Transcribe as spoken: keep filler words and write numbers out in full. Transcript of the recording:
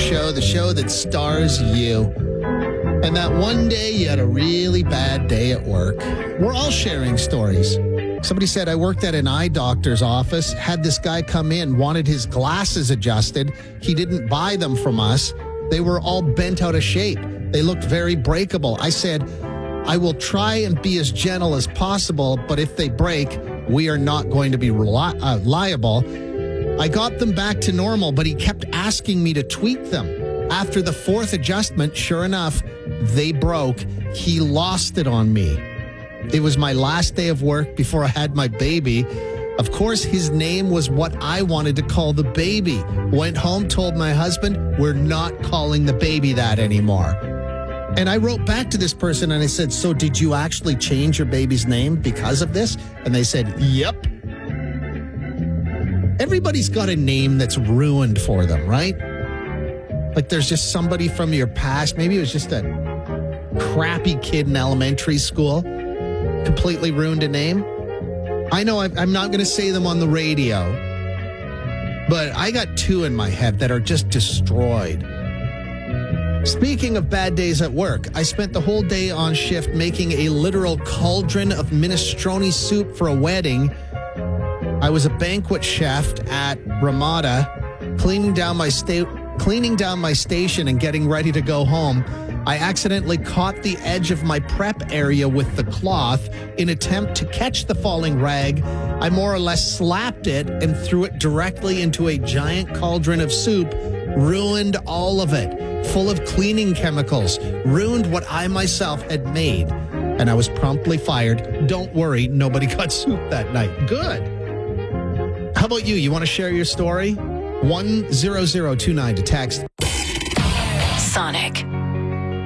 show, the show that stars you. And that one day you had a really bad day at work. We're all sharing stories. Somebody said, I worked at an eye doctor's office, had this guy come in, wanted his glasses adjusted. He didn't buy them from us. They were all bent out of shape. They looked very breakable. I said, I will try and be as gentle as possible, but if they break, we are not going to be reli- uh, liable. I got them back to normal, but he kept asking me to tweak them. After the fourth adjustment, sure enough, they broke. He lost it on me. It was my last day of work before I had my baby. Of course, his name was what I wanted to call the baby. Went home, told my husband, we're not calling the baby that anymore. And I wrote back to this person and I said, so did you actually change your baby's name because of this? And they said, yep. Everybody's got a name that's ruined for them, right? Like there's just somebody from your past. Maybe it was just a crappy kid in elementary school. Completely ruined a name. I know I'm not going to say them on the radio, but I got two in my head that are just destroyed. Speaking of bad days at work, I spent the whole day on shift making a literal cauldron of minestrone soup for a wedding. I was a banquet chef at Ramada, cleaning down my sta- cleaning down my station and getting ready to go home. I accidentally caught the edge of my prep area with the cloth. In attempt to catch the falling rag, I more or less slapped it and threw it directly into a giant cauldron of soup. Ruined all of it, full of cleaning chemicals. Ruined what I myself had made. And I was promptly fired. Don't worry, nobody got soup that night. Good. How about you? You want to share your story? one zero zero two nine to text. Sonic.